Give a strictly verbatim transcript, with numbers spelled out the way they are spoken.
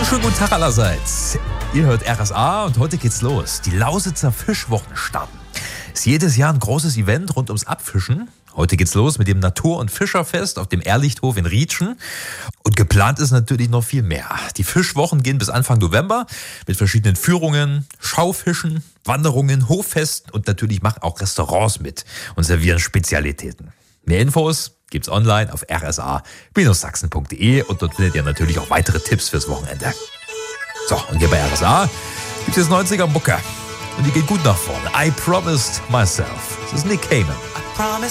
Schönen guten Tag allerseits. Ihr hört R S A und heute geht's los. Die Lausitzer Fischwochen starten. Ist jedes Jahr ein großes Event rund ums Abfischen. Heute geht's los mit dem Natur- und Fischerfest auf dem Ehrlichthof in Rietschen. Und geplant ist natürlich noch viel mehr. Die Fischwochen gehen bis Anfang November mit verschiedenen Führungen, Schaufischen, Wanderungen, Hoffesten und natürlich machen auch Restaurants mit und servieren Spezialitäten. Mehr Infos gibt's online auf r s a Sachsen punkt d e und dort findet ihr natürlich auch weitere Tipps fürs Wochenende. So, und hier bei R S A gibt's jetzt neunziger Mucke. Und die geht gut nach vorne. I Promised Myself. Das ist Nick Cayman.